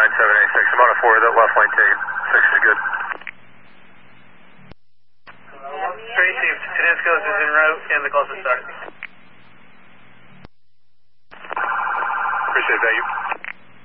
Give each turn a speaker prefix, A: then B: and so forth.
A: 786. I'm on a 4, that left lane taken. 6 is good.
B: Tracy, Tedesco's is en route and the closest start.
A: Appreciate that.